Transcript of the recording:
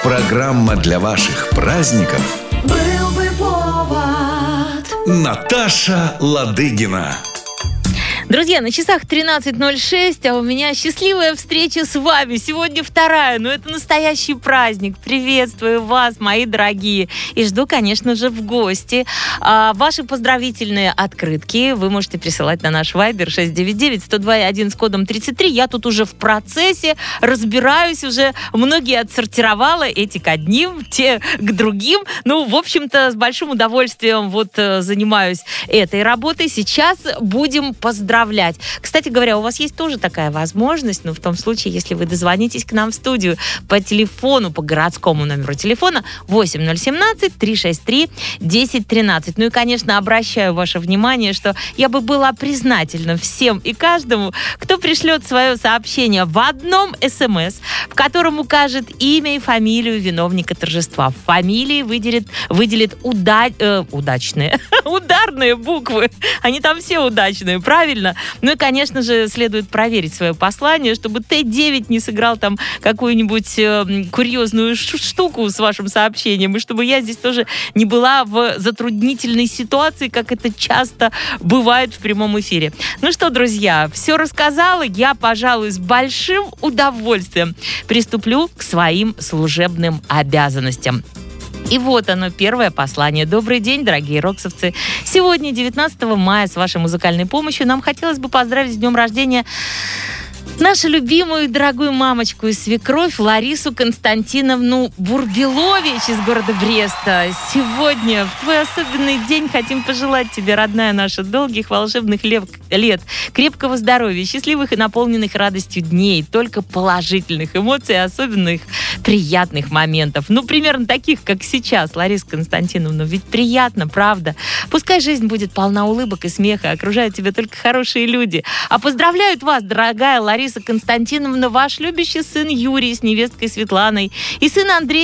Программа для ваших праздников. Был бы повод. Наташа Ладыгина. Друзья, на часах 13:06, а у меня счастливая встреча с вами. Сегодня вторая, но это настоящий праздник. Приветствую вас, мои дорогие. И жду, конечно же, в гости. Ваши поздравительные открытки вы можете присылать на наш Viber 699-102-1 с кодом 33. Я тут уже в процессе, разбираюсь уже. Многие отсортировала, эти к одним, те к другим. Ну, в общем-то, с большим удовольствием занимаюсь этой работой. Сейчас будем поздравлять. Кстати говоря, у вас есть тоже такая возможность, но в том случае, если вы дозвонитесь к нам в студию по телефону, по городскому номеру телефона 8017-363-1013. Ну и, конечно, обращаю ваше внимание, что я бы была признательна всем и каждому, кто пришлет свое сообщение в одном СМС, в котором укажет имя и фамилию виновника торжества. В фамилии выделит удачные, ударные буквы. Они там все удачные, правильно? Ну и, конечно же, следует проверить свое послание, чтобы Т9 не сыграл там какую-нибудь курьезную штуку с вашим сообщением, и чтобы я здесь тоже не была в затруднительной ситуации, как это часто бывает в прямом эфире. Ну что, друзья, все рассказала. Я, пожалуй, с большим удовольствием приступлю к своим служебным обязанностям. И вот оно, первое послание. Добрый день, дорогие роксовцы. Сегодня, 19 мая, с вашей музыкальной помощью нам хотелось бы поздравить с днем рождения нашу любимую и дорогую мамочку и свекровь Ларису Константиновну Бурбилович из города Бреста. Сегодня, в твой особенный день, хотим пожелать тебе, родная наша, долгих волшебных лет, крепкого здоровья, счастливых и наполненных радостью дней, только положительных эмоций, особенных приятных моментов. Ну, примерно таких, как сейчас, Лариса Константиновна. Ведь приятно, правда? Пускай жизнь будет полна улыбок и смеха, окружают тебя только хорошие люди. А поздравляют вас, дорогая Лариса Константиновна, ваш любящий сын Юрий с невесткой Светланой и сын Андрей